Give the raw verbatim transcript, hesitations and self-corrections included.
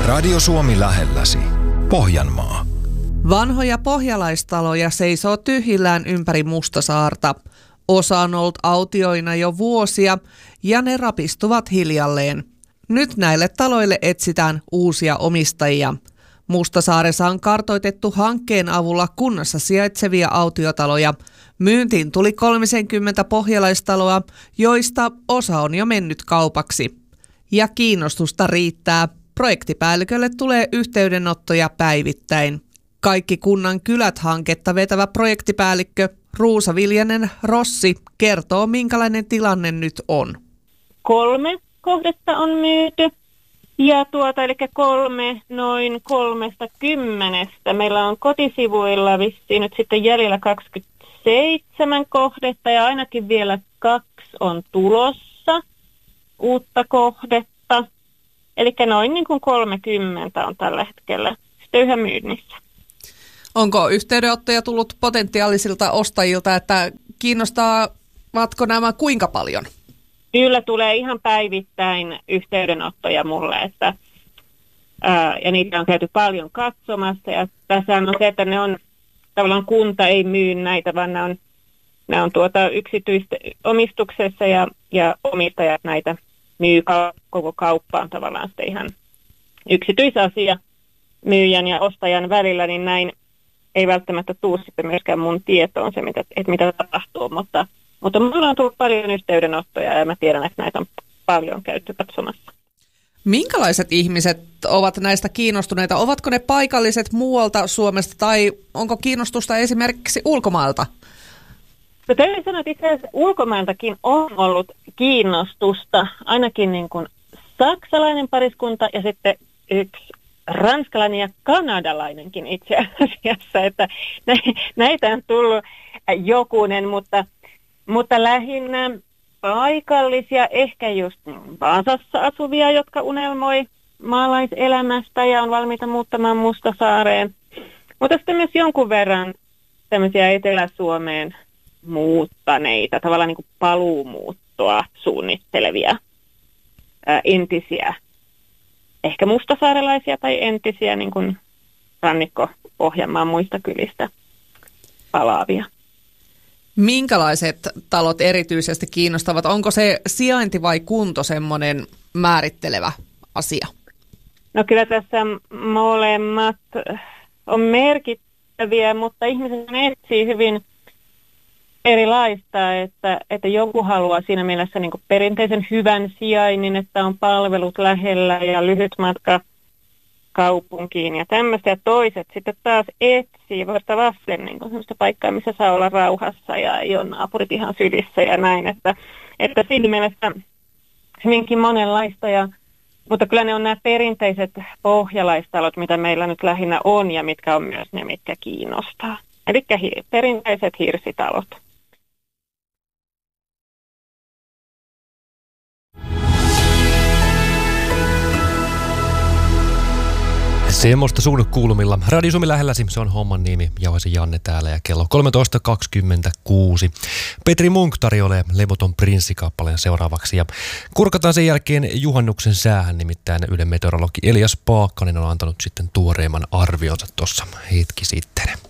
Radio Suomi lähelläsi. Pohjanmaa. Vanhoja pohjalaistaloja seisoo tyhjillään ympäri Mustasaarta. Osa on ollut autioina jo vuosia ja ne rapistuvat hiljalleen. Nyt näille taloille etsitään uusia omistajia. Mustasaaressa on kartoitettu hankkeen avulla kunnassa sijaitsevia autiotaloja. Myyntiin tuli kolmekymmentä pohjalaistaloa, joista osa on jo mennyt kaupaksi. Ja kiinnostusta riittää. Projektipäällikölle tulee yhteydenottoja päivittäin. Kaikki kunnan kylät-hanketta vetävä projektipäällikkö Ruusa Viljanen Rossi kertoo, minkälainen tilanne nyt on. Kolme kohdetta on myyty ja tuota, eli kolme noin kolmesta kymmenestä. Meillä on kotisivuilla vissiin nyt sitten jäljellä kaksikymmentäseitsemän kohdetta ja ainakin vielä kaksi on tulossa uutta kohdetta. Eli noin niin kuin kolmekymmentä on tällä hetkellä sitten yhä myynnissä. Onko yhteydenottoja tullut potentiaalisilta ostajilta, että kiinnostavatko nämä kuinka paljon? Kyllä tulee ihan päivittäin yhteydenottoja mulle, että, ää, ja niitä on käyty paljon katsomassa. Ja tässä on se, että ne on, tavallaan kunta ei myy näitä, vaan ne on, ne on tuota yksityistä omistuksessa ja, ja omistajat näitä myy koko kauppaan tavallaan sitten ihan yksityisasia myyjän ja ostajan välillä, niin näin ei välttämättä tule sitten myöskään mun tietoon se, mitä, että mitä tapahtuu, mutta, mutta minulla on tullut paljon yhteydenottoja ja mä tiedän, että näitä on paljon käyty katsomassa. Minkälaiset ihmiset ovat näistä kiinnostuneita? Ovatko ne paikalliset muualta Suomesta tai onko kiinnostusta esimerkiksi ulkomailta? No täytyy sanoa, että itse asiassa ulkomailtakin on ollut kiinnostusta, ainakin niin kuin saksalainen pariskunta ja sitten yksi ranskalainen ja kanadalainenkin itse asiassa, että näitä on tullut jokunen, mutta, mutta lähinnä paikallisia, ehkä just Vaasassa asuvia, jotka unelmoi maalaiselämästä ja on valmiita muuttamaan Mustasaareen, mutta sitten myös jonkun verran tämmöisiä Etelä-Suomeen muuttaneita, tavallaan niin kuin paluumuuttoa suunnittelevia ää, entisiä, ehkä mustasaarelaisia tai entisiä niin kuin rannikko-Pohjanmaan muista kylistä palaavia. Minkälaiset talot erityisesti kiinnostavat? Onko se sijainti vai kunto semmoinen määrittelevä asia? No kyllä tässä molemmat on merkittäviä, mutta ihmiset etsii hyvin erilaista, että, että joku haluaa siinä mielessä niin kuin perinteisen hyvän sijainnin, että on palvelut lähellä ja lyhyt matka kaupunkiin ja tämmöistä. Ja toiset sitten taas etsii vastaavasti niin kuin sellaista paikkaa, missä saa olla rauhassa ja ei ole naapurit ihan sylissä ja näin. Että, että siinä mielessä hyvinkin monenlaista. Ja, mutta kyllä ne on nämä perinteiset pohjalaistalot, mitä meillä nyt lähinnä on ja mitkä on myös ne, mitkä kiinnostaa. Eli hi- perinteiset hirsitalot. Semmoista suhdekulmilla. Radio Suomi lähelläsi, se on homman nimi. Jauhaisen Janne täällä ja kello kolmetoista kaksikymmentäkuusi. Petri Munk tarjoilee Levoton prinssikappaleen seuraavaksi ja kurkataan sen jälkeen juhannuksen säähän, nimittäin Ylen meteorologi Elias Paakkanen on antanut sitten tuoreimman arvionsa tuossa hetki sitten.